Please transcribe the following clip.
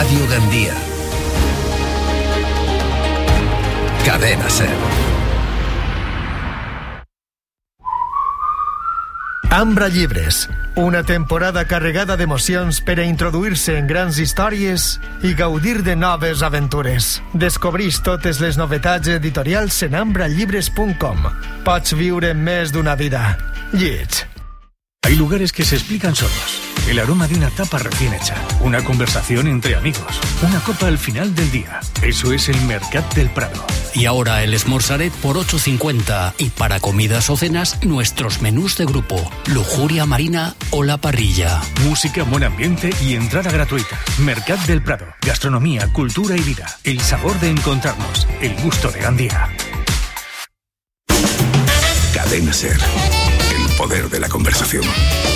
Radio Gandía. Cadena SER. Ambra Llibres, una temporada carregada d'emocions per a introduir-se en grans històries i gaudir de noves aventures. Descobreix totes les novetats editorials en ambrallibres.com. Pots viure més d'una vida. Lleig. Hay lugares que se explican solos. El aroma de una tapa recién hecha, una conversación entre amigos, una copa al final del día. Eso es el Mercat del Prado. Y ahora el Esmorzaret por 8,50 y para comidas o cenas nuestros menús de grupo, lujuria marina o la parrilla. Música, buen ambiente y entrada gratuita. Mercat del Prado. Gastronomía, cultura y vida. El sabor de encontrarnos. El gusto de Gandía. Cadena SER. El poder de la conversación.